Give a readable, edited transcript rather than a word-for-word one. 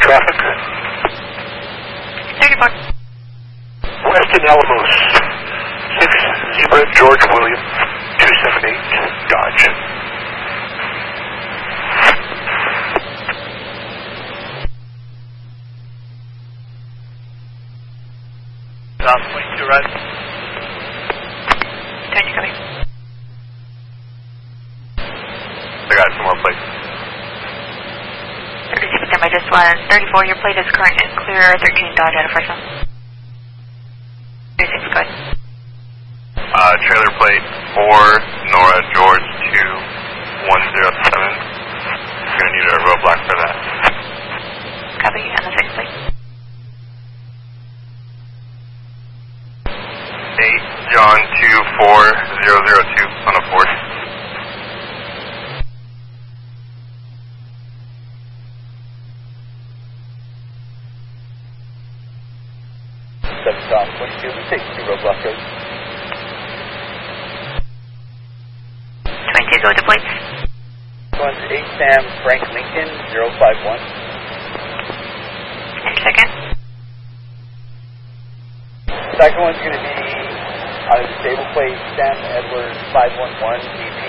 traffic. 34. Weston Alamos, 6 Zebra George William, 278 Dodge. South 22 right. 20 coming. I got some more plates. 36 stand by just one. 34, your plate is current and clear. 13 Dodge out of first one. 36, go ahead. Trailer plate 4 Nora George 2107. You're gonna need a roadblock for that. Copy, and the second plate. 8 John 24002 on a 4. South 22, we take 2 roadblock codes. 22, go to plates. One's 8 Sam Frank Lincoln 051. And second. Second one's going to be on a stable plate Sam Edward 511 DB